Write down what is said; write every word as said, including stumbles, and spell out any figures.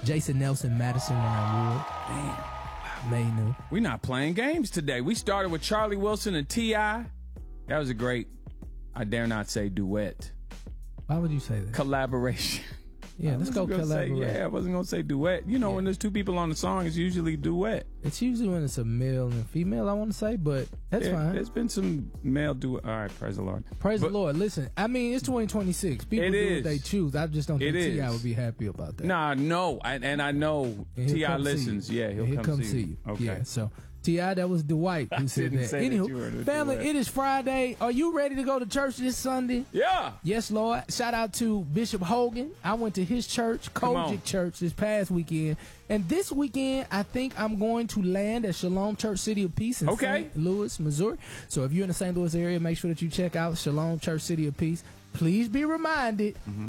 Jason Nelson, Madison Ryan Wood. Damn. May knew. We're not playing games today. We started with Charlie Wilson and T I That was a great, I dare not say duet. Why would you say that? Collaboration. Yeah, let's go collaborate. Say, yeah, I wasn't going to say duet. You know, yeah. when there's two people on the song, it's usually duet. It's usually when it's a male and a female, I want to say, but that's there, fine. There's been some male duet. All right, praise the Lord. Praise but, the Lord. Listen, I mean, it's twenty twenty-six. People do is. what they choose. I just don't think T I would be happy about that. Nah, no. I, and I know T I listens. Yeah, he'll, he'll come, come see, see you. you. Okay. Yeah, so T I that was Dwight who said that. Anywho, that family, it is Friday. Are you ready to go to church this Sunday? Yeah. Yes, Lord. Shout out to Bishop Hogan. I went to his church, Kojic Church, this past weekend. And this weekend, I think I'm going to land at Shalom Church City of Peace in okay. Saint Louis, Missouri. So if you're in the Saint Louis area, make sure that you check out Shalom Church City of Peace. Please be reminded, mm-hmm.